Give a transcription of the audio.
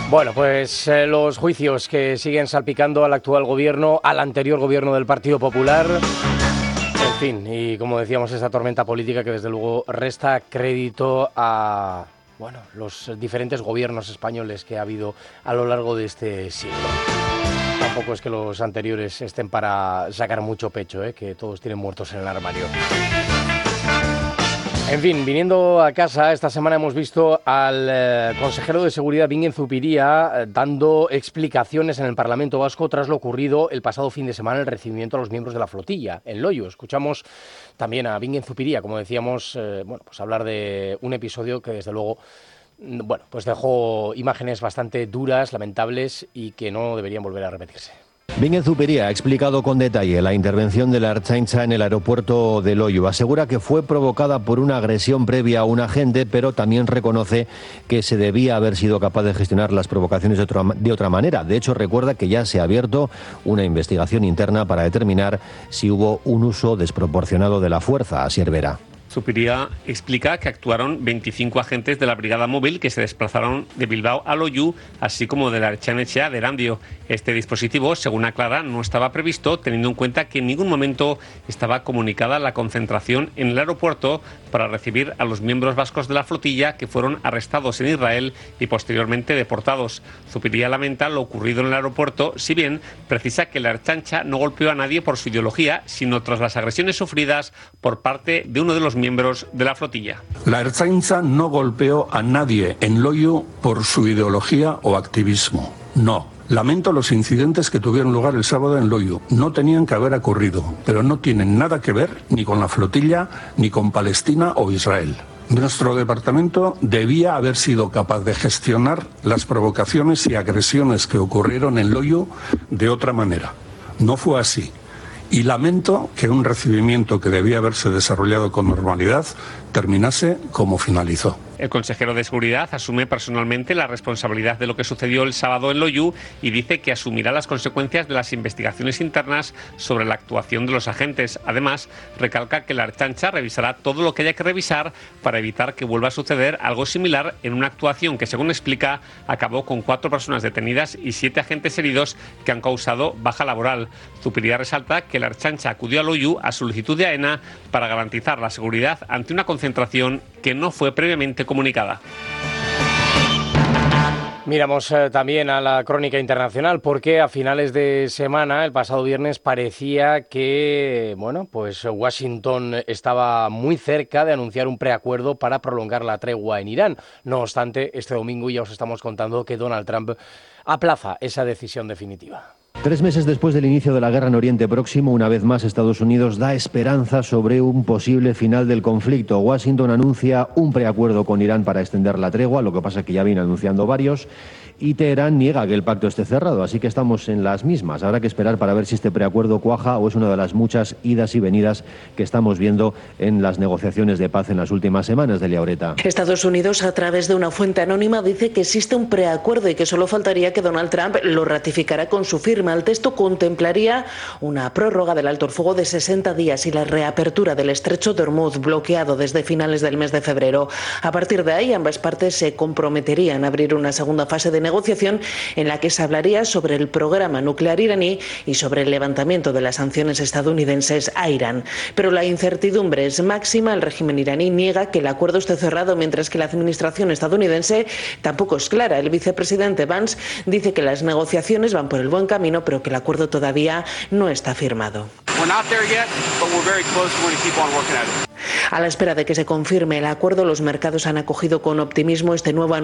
Bueno, pues los juicios que siguen salpicando al actual gobierno, al anterior gobierno del Partido Popular, en fin, y como decíamos, esa tormenta política que desde luego resta crédito a, bueno, los diferentes gobiernos españoles que ha habido a lo largo de este siglo. Tampoco es que los anteriores estén para sacar mucho pecho, que todos tienen muertos en el armario. En fin, viniendo a casa, esta semana hemos visto al consejero de Seguridad, Bingen Zupiria, dando explicaciones en el Parlamento Vasco tras lo ocurrido el pasado fin de semana en el recibimiento a los miembros de la flotilla en Loiu. Escuchamos también a Bingen Zupiria, como decíamos, pues hablar de un episodio que desde luego, bueno, pues dejó imágenes bastante duras, lamentables y que no deberían volver a repetirse. Bingen Zupiria ha explicado con detalle la intervención de la Ertzaintza en el aeropuerto de Loiu. Asegura que fue provocada por una agresión previa a un agente, pero también reconoce que se debía haber sido capaz de gestionar las provocaciones de otra manera. De hecho, recuerda que ya se ha abierto una investigación interna para determinar si hubo un uso desproporcionado de la fuerza. Así Vera. Zupiria explica que actuaron 25 agentes de la Brigada Móvil que se desplazaron de Bilbao a Loiu, así como de la Ertzaintza de Erandio. Este dispositivo, según aclara, no estaba previsto, teniendo en cuenta que en ningún momento estaba comunicada la concentración en el aeropuerto para recibir a los miembros vascos de la flotilla que fueron arrestados en Israel y posteriormente deportados. Zupiria lamenta lo ocurrido en el aeropuerto, si bien precisa que la Ertzaintza no golpeó a nadie por su ideología, sino tras las agresiones sufridas por parte de uno de los miembros de la flotilla. La Ertzaintza no golpeó a nadie en Loiu por su ideología o activismo. No. Lamento los incidentes que tuvieron lugar el sábado en Loiu. No tenían que haber ocurrido, pero no tienen nada que ver ni con la flotilla, ni con Palestina o Israel. Nuestro departamento debía haber sido capaz de gestionar las provocaciones y agresiones que ocurrieron en Loiu de otra manera. No fue así. Y lamento que un recibimiento que debía haberse desarrollado con normalidad terminase como finalizó. El consejero de Seguridad asume personalmente la responsabilidad de lo que sucedió el sábado en Loiu y dice que asumirá las consecuencias de las investigaciones internas sobre la actuación de los agentes. Además, recalca que la Ertzaintza revisará todo lo que haya que revisar para evitar que vuelva a suceder algo similar en una actuación que, según explica, acabó con 4 personas detenidas y 7 agentes heridos que han causado baja laboral. Zupiria resalta que la Ertzaintza acudió a Loiu a solicitud de AENA para garantizar la seguridad ante una concentración que no fue previamente comunicada. Miramos también a la crónica internacional porque a finales de semana, el pasado viernes, parecía que, bueno, pues Washington estaba muy cerca de anunciar un preacuerdo para prolongar la tregua en Irán. No obstante, este domingo ya os estamos contando que Donald Trump aplaza esa decisión definitiva. 3 meses después del inicio de la guerra en Oriente Próximo, una vez más Estados Unidos da esperanza sobre un posible final del conflicto. Washington anuncia un preacuerdo con Irán para extender la tregua, lo que pasa es que ya viene anunciando varios, y Teherán niega que el pacto esté cerrado, así que estamos en las mismas. Habrá que esperar para ver si este preacuerdo cuaja o es una de las muchas idas y venidas que estamos viendo en las negociaciones de paz en las últimas semanas, de Liaureta. Estados Unidos, a través de una fuente anónima, dice que existe un preacuerdo y que solo faltaría que Donald Trump lo ratificara con su firma. El texto contemplaría una prórroga del alto el fuego de 60 días y la reapertura del estrecho de Hormuz, bloqueado desde finales del mes de febrero. A partir de ahí, ambas partes se comprometerían a abrir una segunda fase de negociación en la que se hablaría sobre el programa nuclear iraní y sobre el levantamiento de las sanciones estadounidenses a Irán. Pero la incertidumbre es máxima. El régimen iraní niega que el acuerdo esté cerrado, mientras que la administración estadounidense tampoco es clara. El vicepresidente Vance dice que las negociaciones van por el buen camino, pero que el acuerdo todavía no está firmado. A la espera de que se confirme el acuerdo, los mercados han acogido con optimismo este nuevo